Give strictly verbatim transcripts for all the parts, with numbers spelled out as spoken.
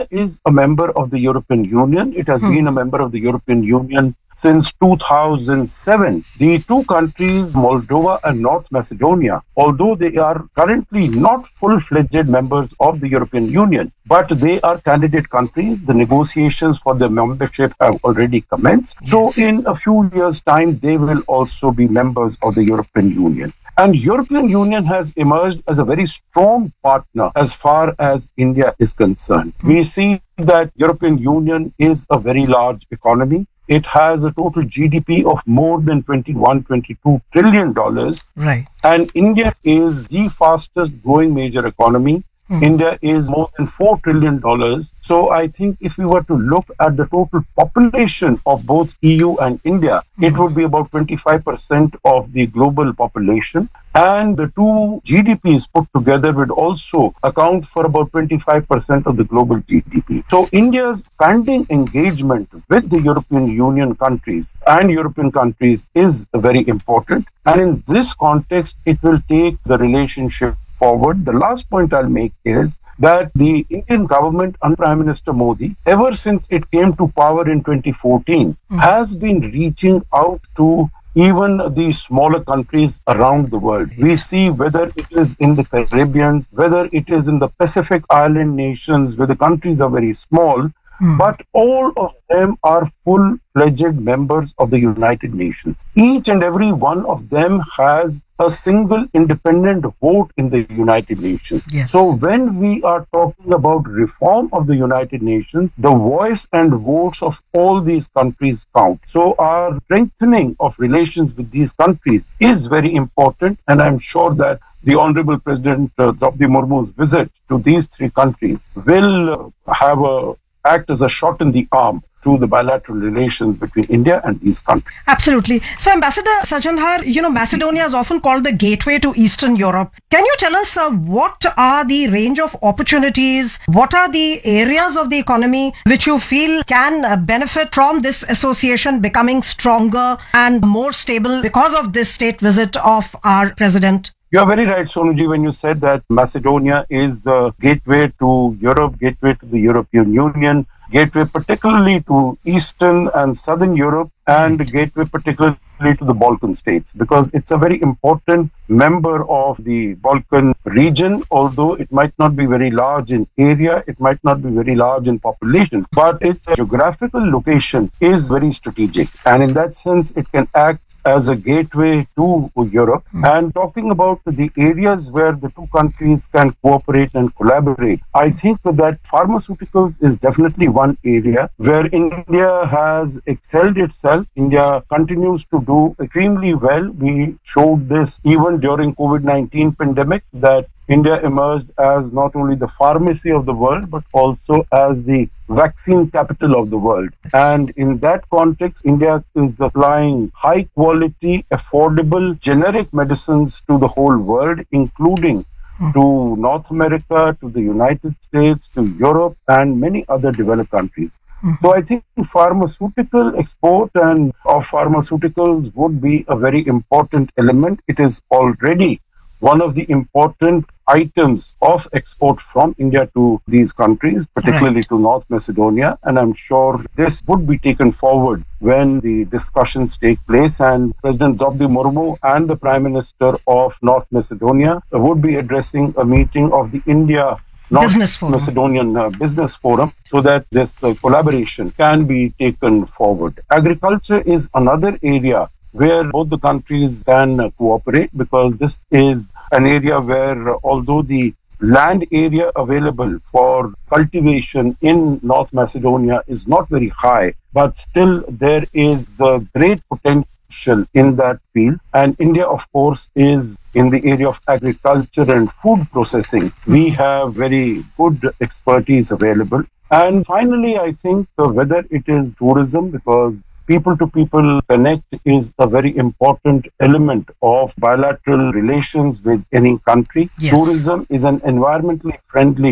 is a member of the European Union. It has Hmm. been a member of the European Union since two thousand seven. The two countries, Moldova and North Macedonia, although they are currently not full-fledged members of the European Union, but they are candidate countries. The negotiations for their membership have already commenced. Yes. So in a few years' time, they will also be members of the European Union. And European Union has emerged as a very strong partner as far as India is concerned. We see that European Union is a very large economy. It has a total G D P of more than twenty-one, twenty-two trillion dollars. Right. And India is the fastest growing major economy. Hmm. India is more than four trillion dollars. So I think if we were to look at the total population of both E U and India, Hmm. it would be about twenty-five percent of the global population. And the two G D Ps put together would also account for about twenty-five percent of the global G D P. So India's expanding engagement with the European Union countries and European countries is very important. And in this context, it will take the relationship forward. The last point I'll make is that the Indian government under Prime Minister Modi, ever since it came to power in twenty fourteen, Mm. has been reaching out to even the smaller countries around the world. We see whether it is in the Caribbean, whether it is in the Pacific Island nations, where the countries are very small, Hmm. but all of them are full-fledged members of the United Nations. Each and every one of them has a single independent vote in the United Nations. Yes. So when we are talking about reform of the United Nations, the voice and votes of all these countries count. So our strengthening of relations with these countries is very important, and I'm sure that the Honorable President uh, Draupadi Murmu's visit to these three countries will uh, have a act as a shot in the arm to the bilateral relations between India and these countries. Absolutely. So, Ambassador Sarjandhar, you know, Macedonia is often called the gateway to Eastern Europe. Can you tell us uh, what are the range of opportunities? What are the areas of the economy which you feel can uh, benefit from this association becoming stronger and more stable because of this state visit of our president? You are very right, Sonuji, when you said that Macedonia is the gateway to Europe, gateway to the European Union, gateway particularly to Eastern and Southern Europe, and gateway particularly to the Balkan states, because it's a very important member of the Balkan region, although it might not be very large in area, it might not be very large in population, but its geographical location is very strategic. And in that sense, it can act as a gateway to Europe. Hmm. And talking about the areas where the two countries can cooperate and collaborate, I think that pharmaceuticals is definitely one area where India has excelled itself. India continues to do extremely well. We showed this even during COVID nineteen pandemic, that India emerged as not only the pharmacy of the world, but also as the vaccine capital of the world. Yes. And in that context, India is supplying high quality, affordable, generic medicines to the whole world, including Hmm. to North America, to the United States, to Europe, and many other developed countries. Hmm. So I think pharmaceutical export and of pharmaceuticals would be a very important element. It is already one of the important items of export from India to these countries, particularly Right. to North Macedonia. And I'm sure this would be taken forward when the discussions take place. And President Draupadi Murmu and the Prime Minister of North Macedonia would be addressing a meeting of the India North Business Forum. Macedonian uh, Business Forum, so that this uh, collaboration can be taken forward. Agriculture is another area where both the countries can uh, cooperate, because this is an area where, uh, although the land area available for cultivation in North Macedonia is not very high, but still there is uh, great potential in that field. And India, of course, is in the area of agriculture and food processing. We have very good expertise available. And finally, I think uh, whether it is tourism, because people-to-people connect is a very important element of bilateral relations with any country. Yes. Tourism is an environmentally friendly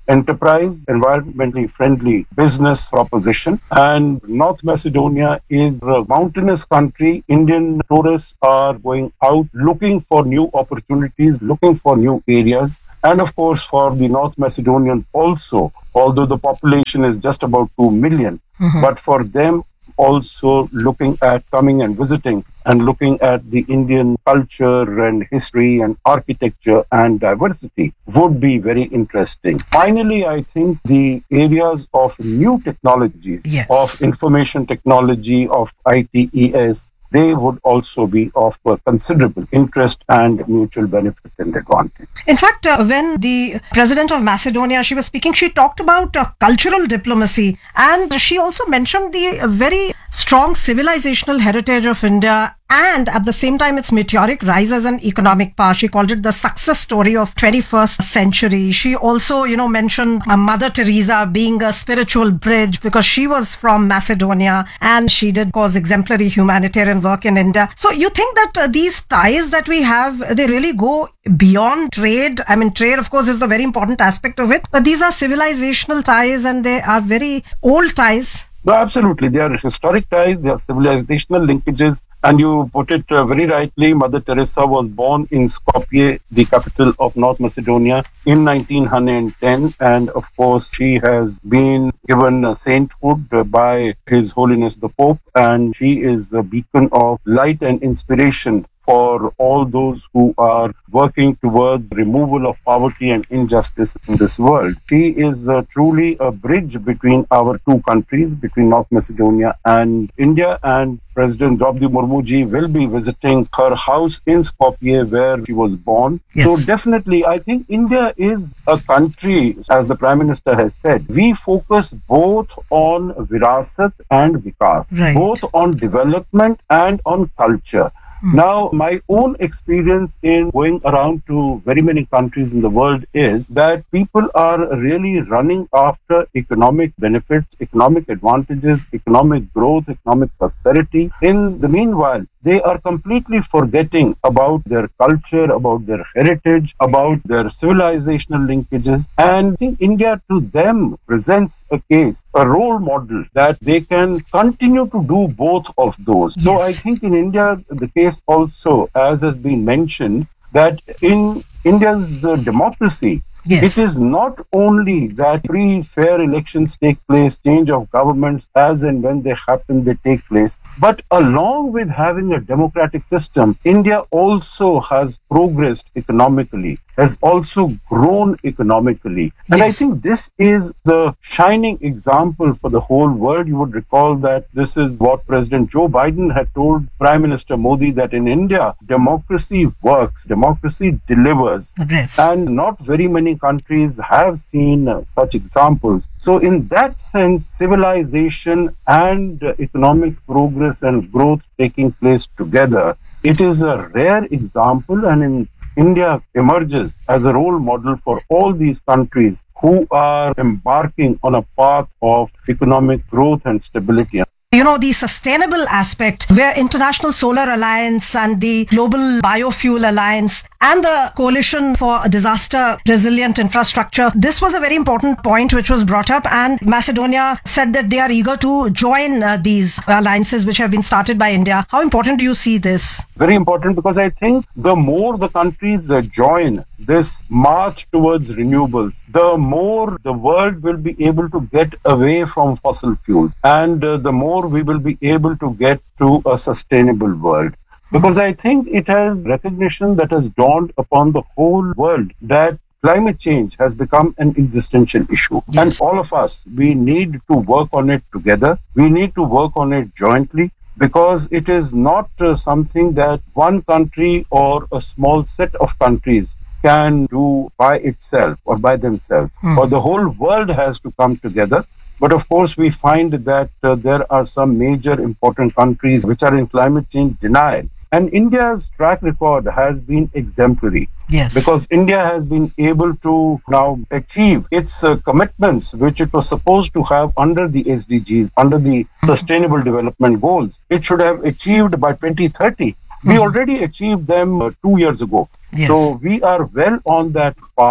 enterprise, environmentally friendly business proposition. And North Macedonia is a mountainous country. Indian tourists are going out looking for new opportunities, looking for new areas. And of course, for the North Macedonians also, although the population is just about two million, mm-hmm. but for them also looking at coming and visiting and looking at the Indian culture and history and architecture and diversity would be very interesting. Finally, I think the areas of new technologies, yes. of information technology, of I T E S, they would also be of uh, considerable interest and mutual benefit and advantage. In fact, uh, when the president of Macedonia, she was speaking, she talked about uh, cultural diplomacy, and she also mentioned the uh, very strong civilizational heritage of India, and at the same time its meteoric rise as an economic power. She called it the success story of twenty-first century. She also, you know, mentioned uh, Mother Teresa being a spiritual bridge because she was from Macedonia and she did cause exemplary humanitarian work in India. So you think that uh, these ties that we have, they really go beyond trade? I mean, trade, of course, is the very important aspect of it, but these are civilizational ties and they are very old ties. No, absolutely. They are historic ties, they are civilizational linkages. And you put it uh, very rightly, Mother Teresa was born in Skopje, the capital of North Macedonia, in nineteen ten. And of course, she has been given uh, sainthood uh, by His Holiness the Pope. And she is a beacon of light and inspiration for all those who are working towards removal of poverty and injustice in this world. She is uh, truly a bridge between our two countries, between North Macedonia and India, and President Draupadi Murmu ji will be visiting her house in Skopje where she was born. Yes. So definitely, I think India is a country, as the Prime Minister has said, we focus both on Virasat and Vikas, right. both on development and on culture. Now, my own experience in going around to very many countries in the world is that people are really running after economic benefits, economic advantages, economic growth, economic prosperity. In the meanwhile, they are completely forgetting about their culture, about their heritage, about their civilizational linkages. And I think India to them presents a case, a role model that they can continue to do both of those. Yes. So I think in India, the case also, as has been mentioned, that in India's uh, democracy, yes. it is not only that free, fair elections take place, change of governments as and when they happen, they take place, but along with having a democratic system, India also has progressed economically, has also grown economically. And Yes. I think this is the shining example for the whole world. You would recall that this is what President Joe Biden had told Prime Minister Modi, that in India, democracy works, democracy delivers. Yes. And not very many countries have seen uh, such examples. So in that sense, civilization and uh, economic progress and growth taking place together, it is a rare example, and in India emerges as a role model for all these countries who are embarking on a path of economic growth and stability. You know, the sustainable aspect where International Solar Alliance and the Global Biofuel Alliance and the Coalition for Disaster Resilient Infrastructure, this was a very important point which was brought up, and Macedonia said that they are eager to join uh, these alliances which have been started by India. How important do you see this? Very important, because I think the more the countries uh, join this march towards renewables, the more the world will be able to get away from fossil fuels, and uh, the more we will be able to get to a sustainable world. Because I think it has recognition that has dawned upon the whole world that climate change has become an existential issue. Yes. And all of us, we need to work on it together. We need to work on it jointly, because it is not uh, something that one country or a small set of countries can do by itself or by themselves, mm. or the whole world has to come together. But of course, we find that uh, there are some major important countries which are in climate change denial. And India's track record has been exemplary. Yes. Because India has been able to now achieve its uh, commitments, which it was supposed to have under the S D Gs, under the Sustainable Development Goals. It should have achieved by twenty thirty. Mm-hmm. We already achieved them uh, two years ago. Yes. So we are well on that path.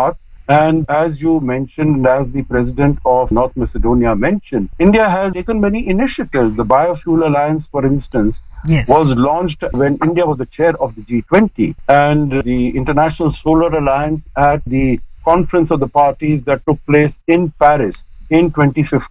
And as you mentioned, as the president of North Macedonia mentioned, India has taken many initiatives. The Biofuel Alliance, for instance, Yes. was launched when India was the chair of the G twenty, and the International Solar Alliance at the conference of the parties that took place in Paris in twenty fifteen